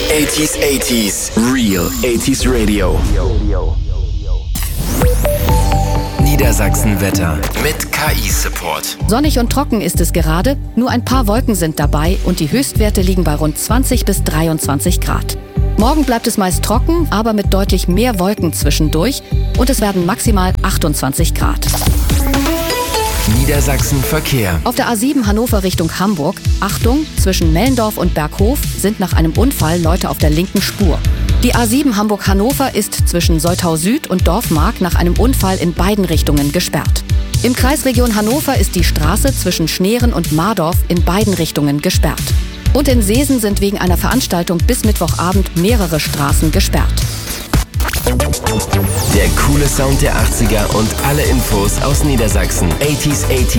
80s, Real 80s Radio. Niedersachsen-Wetter mit KI-Support. Sonnig und trocken ist es gerade, nur ein paar Wolken sind dabei und die Höchstwerte liegen bei rund 20 bis 23 Grad. Morgen bleibt es meist trocken, aber mit deutlich mehr Wolken zwischendurch und es werden maximal 28 Grad. Niedersachsen-Verkehr. Auf der A7 Hannover Richtung Hamburg, Achtung, zwischen Mellendorf und Berghof sind nach einem Unfall Leute auf der linken Spur. Die A7 Hamburg-Hannover ist zwischen Soltau Süd und Dorfmark nach einem Unfall in beiden Richtungen gesperrt. Im Kreisregion Hannover ist die Straße zwischen Schneeren und Mardorf in beiden Richtungen gesperrt. Und in Seesen sind wegen einer Veranstaltung bis Mittwochabend mehrere Straßen gesperrt. Der coole Sound der 80er und alle Infos aus Niedersachsen. 80s